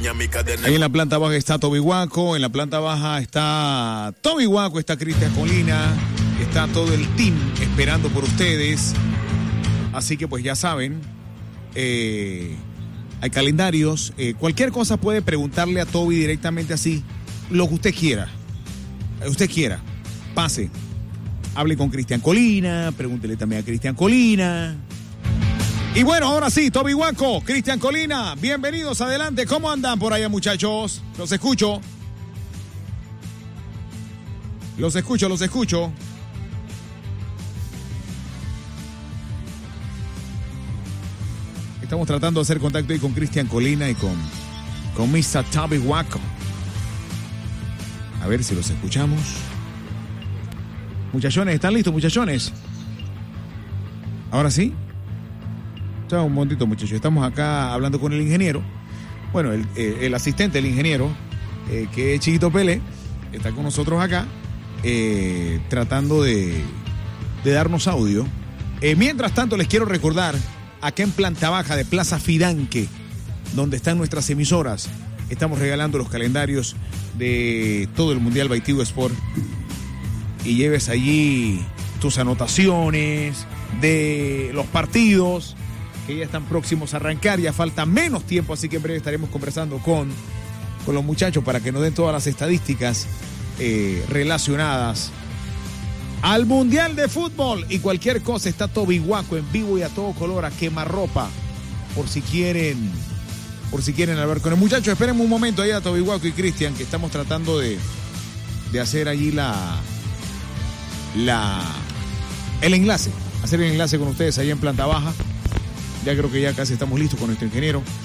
Ahí en la planta baja está Toby Guaco, en la planta baja está Toby Guaco, está Cristian Colina, está todo el team esperando por ustedes. Así que pues ya saben, hay calendarios, cualquier cosa puede preguntarle a Toby directamente así, lo que usted quiera, pase, hable con Cristian Colina, pregúntele también a Cristian Colina. Y bueno, ahora sí, Toby Guaco, Cristian Colina, bienvenidos, adelante. ¿Cómo andan por allá, muchachos? Los escucho. Estamos tratando de hacer contacto ahí con Cristian Colina y con Mr. Toby Guaco. A ver si los escuchamos. Muchachones, ¿están listos, muchachones? ¿Ahora sí? Un momentito, muchachos. Estamos acá hablando con el ingeniero. Bueno, el asistente del ingeniero, que es Chiquito Pelé, está con nosotros acá, tratando de darnos audio. Mientras tanto, les quiero recordar, acá en planta baja de Plaza Fidanque, donde están nuestras emisoras, estamos regalando los calendarios de todo el Mundial by Tigo Sport. Y lleves allí tus anotaciones de los partidos que ya están próximos a arrancar, ya falta menos tiempo, así que en breve estaremos conversando con los muchachos para que nos den todas las estadísticas relacionadas al Mundial de Fútbol y cualquier cosa. Está Toby Guaco en vivo y a todo color, a quemarropa, por si quieren hablar con el muchacho. Esperen un momento ahí a Toby Guaco y Cristian, que estamos tratando de hacer allí el enlace con ustedes ahí en planta baja. Ya creo que ya casi estamos listos con nuestro ingeniero.